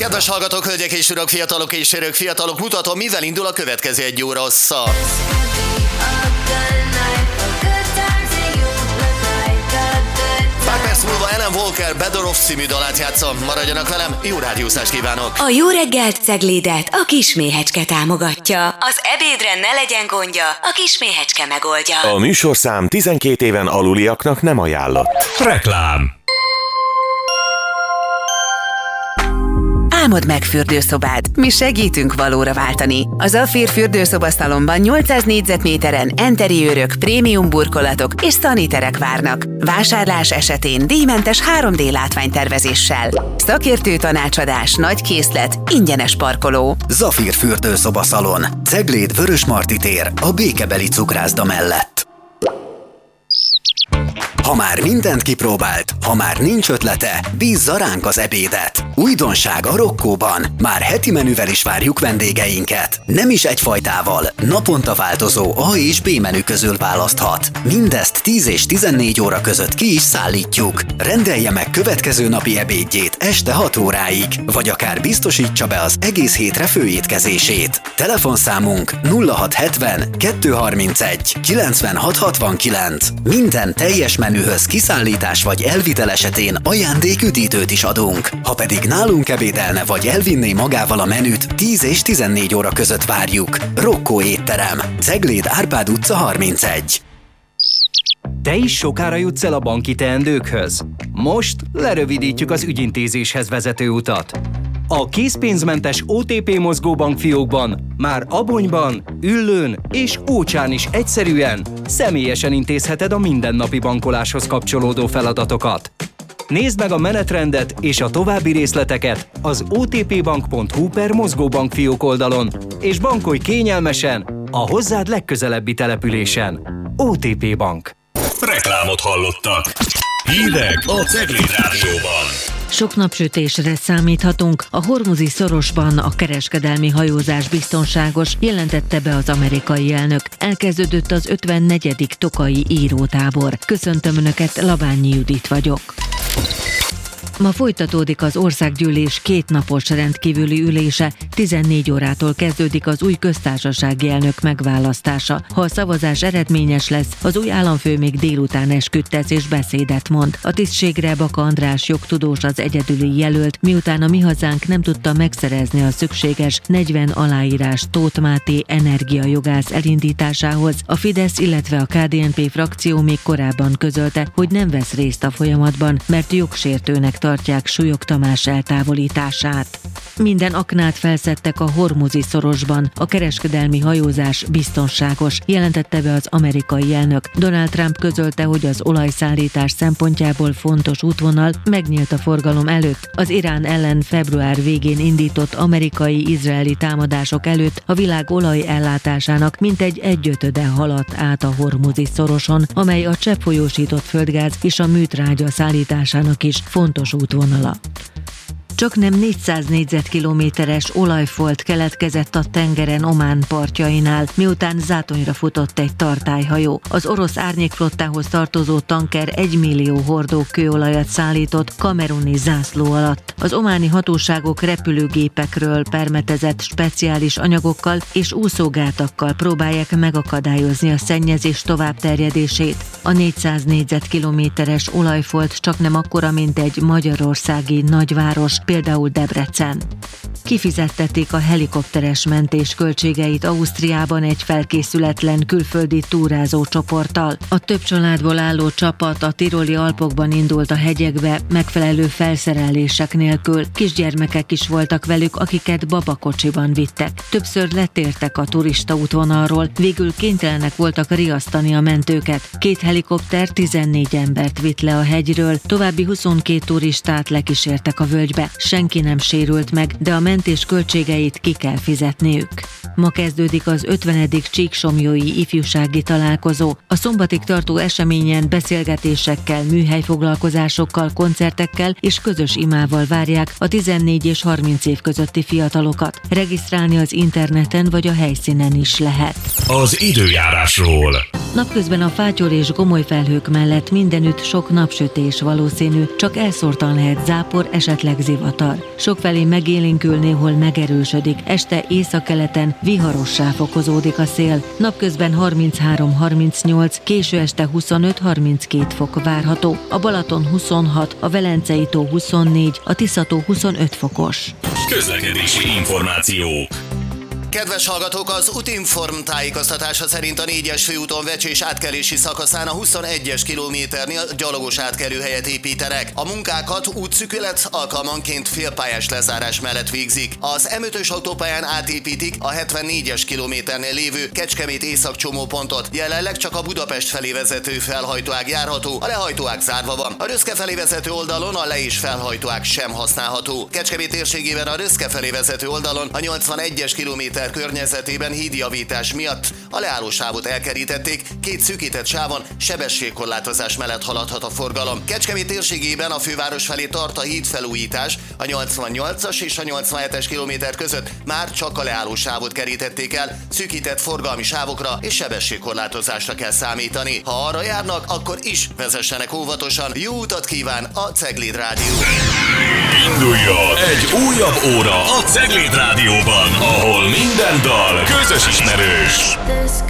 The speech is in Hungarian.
Kedves hallgatók, hölgyek és urak, fiatalok és örök, fiatalok, mutatom, mivel indul a következő 1 óra hossza. Pár perc múlva Ellen Walker Better Off című dalát játszom. Maradjanak velem, jó rádiózást kívánok! A Jó reggelt Ceglédet a Kisméhecske támogatja. Az ebédre ne legyen gondja, a Kisméhecske megoldja. A műsorszám 12 éven aluliaknak nem ajánlott. Reklám. Álmod meg fürdőszobád. Mi segítünk valóra váltani. Az Zafír fürdőszobaszalonban 800 négyzetméteren enteriőrök, prémium burkolatok és szaniterek várnak. Vásárlás esetén díjmentes 3D látványtervezéssel. Szakértő tanácsadás, nagy készlet, ingyenes parkoló. Zafír fürdőszobaszalon. Cegléd Vörösmarty tér, a békebeli cukrászda mellett. Ha már mindent kipróbált, ha már nincs ötlete, bízza ránk az ebédet. Újdonság a Rokkóban. Már heti menüvel is várjuk vendégeinket. Nem is egyfajtával, naponta változó A és B menü közül választhat. Mindezt 10 és 14 óra között ki is szállítjuk. Rendelje meg következő napi ebédjét este 6 óráig, vagy akár biztosítsa be az egész hétre főétkezését. Telefonszámunk 0670 231 9669. Minden teljes menühöz kiszállítás vagy elvitel esetén ajándéküdítőt is adunk. Ha pedig nálunk ebédelne vagy elvinné magával a menüt, 10 és 14 óra között várjuk. Rokkó étterem, Cegléd Árpád utca 31. Te is sokára jutsz el a banki teendőkhöz? Most lerövidítjük az ügyintézéshez vezető utat. A készpénzmentes OTP mozgóbank fiókban már Abonyban, Üllőn és Ócsán is egyszerűen, személyesen intézheted a mindennapi bankoláshoz kapcsolódó feladatokat. Nézd meg a menetrendet és a további részleteket az otpbank.hu/mozgóbank fiók oldalon, és bankolj kényelmesen a hozzád legközelebbi településen. OTP Bank. Reklámot hallottak. Hírek a Cegléd Rádióban. Sok napsütésre számíthatunk. A Hormuzi szorosban a kereskedelmi hajózás biztonságos, jelentette be az amerikai elnök. Elkezdődött az 54. tokaji írótábor. Köszöntöm Önöket, Labányi Judit vagyok. Ma folytatódik az országgyűlés 2 napos rendkívüli ülése, 14 órától kezdődik az új köztársasági elnök megválasztása. Ha a szavazás eredményes lesz, az új államfő még délután esküdt tesz és beszédet mond. A tisztségre Baka András jogtudós az egyedüli jelölt, miután a Mi Hazánk nem tudta megszerezni a szükséges 40 aláírás Tóth Máté energiajogász elindításához. A Fidesz, illetve a KDNP frakció még korábban közölte, hogy nem vesz részt a folyamatban, mert jogsértőnek tartják Súlyog Tamás eltávolítását. Minden aknát felszedtek a Hormuzi szorosban, a kereskedelmi hajózás biztonságos, jelentette be az amerikai elnök. Donald Trump közölte, hogy az olajszállítás szempontjából fontos útvonal megnyílt a forgalom előtt. Az Irán ellen február végén indított amerikai-izraeli támadások előtt a világ olajellátásának mintegy 1/5 haladt át a Hormuzi szoroson, amely a cseppfolyósított földgáz és a műtrágya szállításának is fontos útvonala. Csaknem 400 négyzetkilométeres olajfolt keletkezett a tengeren Omán partjainál, miután zátonyra futott egy tartályhajó. Az orosz árnyékflottához tartozó tanker 1 millió hordó kőolajat szállított kameruni zászló alatt. Az ománi hatóságok repülőgépekről permetezett speciális anyagokkal és úszógátakkal próbálják megakadályozni a szennyezés továbbterjedését. A 400 négyzetkilométeres olajfolt csaknem akkora, mint egy magyarországi nagyváros, például Debrecen. Kifizettették a helikopteres mentés költségeit Ausztriában egy felkészületlen külföldi túrázó csoporttal. A több családból álló csapat a tiroli Alpokban indult a hegyekbe megfelelő felszerelések nélkül. Kisgyermekek is voltak velük, akiket babakocsiban vittek. Többször letértek a turista útvonalról, végül kénytelenek voltak riasztani a mentőket. 2 helikopter 14 embert vitt le a hegyről, további 22 turistát lekísértek a völgybe. Senki nem sérült meg, de a mentés költségeit ki kell fizetniük. Ma kezdődik az 50. Csíksomlyói ifjúsági találkozó. A szombatig tartó eseményen beszélgetésekkel, műhelyfoglalkozásokkal, koncertekkel és közös imával várják a 14 és 30 év közötti fiatalokat. Regisztrálni az interneten vagy a helyszínen is lehet. Az időjárásról. Napközben a fátyol és gomoly felhők mellett mindenütt sok napsütés valószínű, csak elszórtan lehet zápor, esetleg zivatar. Sokfelé megélénkül, néhol megerősödik, este északkeleten viharossá fokozódik a szél. Napközben 33-38, késő este 25-32 fok várható. A Balaton 26, a Velencei tó 24, a Tisza-tó 25 fokos. Közlekedési információk. Kedves hallgatók, az Utinform tájékoztatása szerint a 4-es főúton Vecsés átkelési szakaszán a 21-es kilométernél gyalogos átkelőhelyet építenek. A munkákat útszűkület alkalmanként félpályás lezárás mellett végzik. Az M5-ös autópályán átépítik a 74-es kilométernél lévő Kecskemét északcsomópontot. Jelenleg csak a Budapest felé vezető felhajtóág járható, a lehajtóág zárva van. A Röszke felé vezető oldalon a le- és felhajtóág sem használható. Kecskemét térségében a Röszke felé vezető oldalon a 81-es kilométer környezetében hídjavítás miatt a leállósávot elkerítették, két szűkített sávon sebességkorlátozás mellett haladhat a forgalom. Kecskemét térségében a főváros felé tart a hídfelújítás, a 88-as és a 87-es kilométer között már csak a leállósávot kerítették el, szűkített forgalmi sávokra és sebességkorlátozásra kell számítani. Ha arra járnak, akkor is vezessenek óvatosan. Jó utat kíván a Cegléd Rádió! Induljon egy újabb óra a Cegléd Rádióban, ahol minden dal közös ismerős.